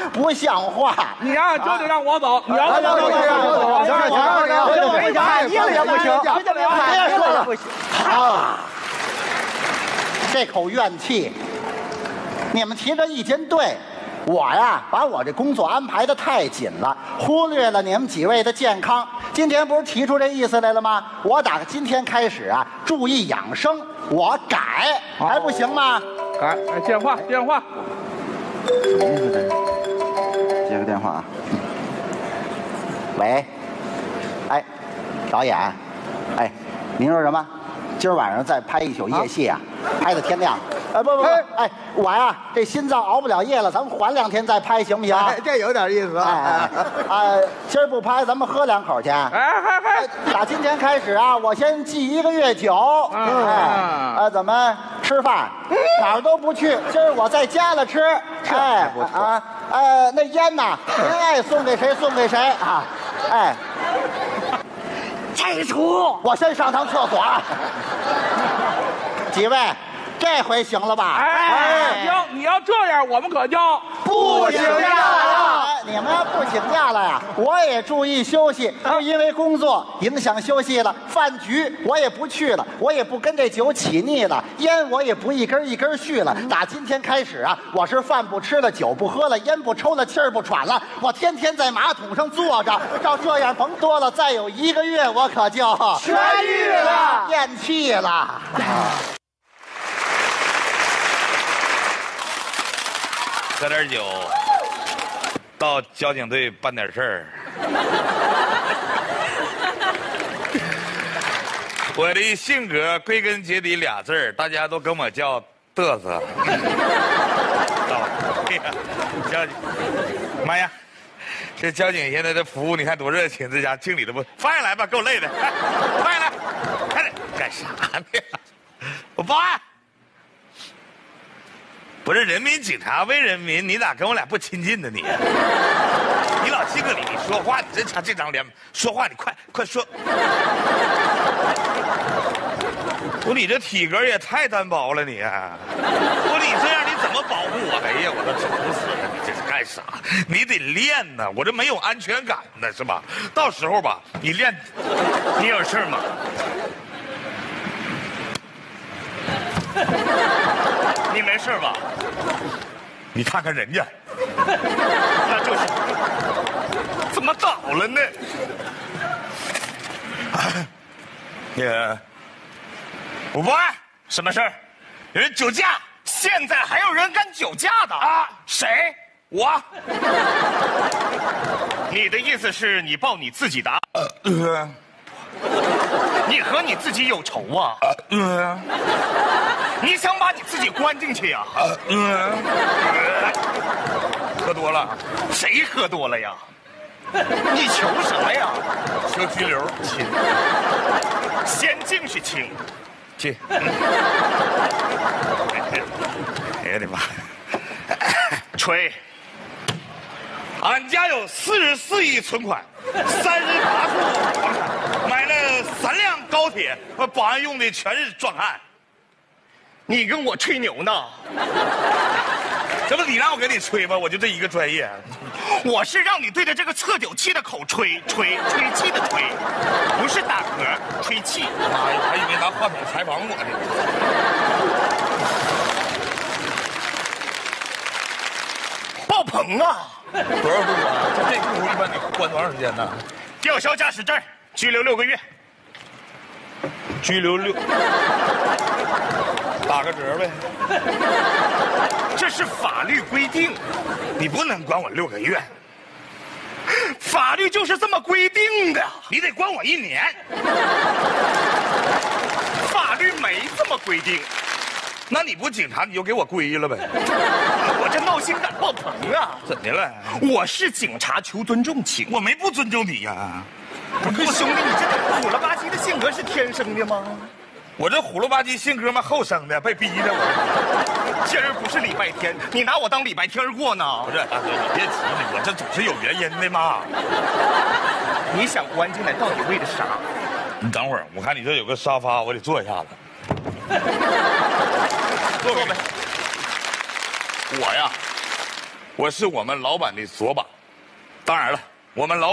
不像话！ 你呀，就得让我走。你要行，违法你也不行，别说了，啊！这口怨气，你们提这意见对。我呀，把我这工作安排的太紧了，忽略了你们几位的健康。今天不是提出这意思来了吗？我打今天开始啊，注意养生，我改，还不行吗？ 改，电话。 什么意思这？接个电话啊。喂，哎，导演，哎，您说什么？今儿晚上再拍一宿夜戏啊？拍到天亮。不，哎，我呀，这心脏熬不了夜了，咱们缓2天再拍，行不行？ 这有点意思啊！ 今儿不拍，咱们喝2口去。打今天开始啊，我先忌1个月酒。怎么吃饭哪儿都不去，今儿我在家了吃。那烟呐，您爱送给谁送给谁啊？ 拆除！ 我先上趟厕所啊。几位。这回行了吧？ 行，你要这样，我们可就不请假了。你们要不请假了呀，我也注意休息。就因为工作影响休息了，饭局我也不去了，我也不跟这酒起腻了，烟我也不一根一根续了。打今天开始啊，我是饭不吃了，酒不喝了，烟不抽了，气儿不喘了，我天天在马桶上坐着。照这样甭多了，再有1个月我可就痊愈了， 咽气了。 喝点酒，到交警队办点事儿。我的性格归根结底俩字儿，大家都跟我叫嘚瑟。交警，妈呀，这交警现在的服务你看多热情，这家经理都不放下来吧，够累的，放下来，快点，干啥呢？我报案。不是人民警察为人民，你咋跟我俩不亲近呢你？你老净个理，你说话你这张脸，说话你快说。不，你这体格也太单薄了你。不，你这样你怎么保护我？哎呀，我都愁死了！你这是干啥？你得练呢，我这没有安全感呢，是吧？到时候吧，你练，你有事吗？你没事吧？你看看人家，那就是怎么倒了呢？我报案，什么事儿？有人酒驾，现在还有人干酒驾的啊？谁？我。你的意思是你报你自己的？你和你自己有仇啊？你想把你自己关进去呀？喝多了？谁喝多了呀？你求什么呀？求拘留，亲。先进去亲，进。哎呀我的妈！吹。俺家有44亿存款，38处房产，买了3辆高铁，保安用的全是壮汉。你跟我吹牛呢？这不你让我给你吹吗？我就这一个专业。我是让你对着这个测酒器的口吹气的吹，不是打嗝，吹气。妈呀，我还以为拿话筒采访我呢。爆棚啊！多少度啊？这度一般得关多长时间呢？吊销驾驶证，拘留6个月。拘留6，打个折呗。这是法律规定，你不能关我6个月。法律就是这么规定的，你得关我1年。法律没这么规定。那你不警察，你就给我归了呗。我这闹心感爆棚啊！怎的了？我是警察，求尊重，请。我没不尊重你呀。不是兄弟，你这虎了吧唧的性格是天生的吗？我这虎了吧唧性格嘛后生的，被逼的我。今儿不是礼拜天，你拿我当礼拜天过呢？不是大哥，你别急，我这总是有原因的嘛。你想关进来到底为了啥？你等会儿，我看你这有个沙发，我得坐一下子。坐呗。我呀， 我是我们老板的左膀。当然了，我们老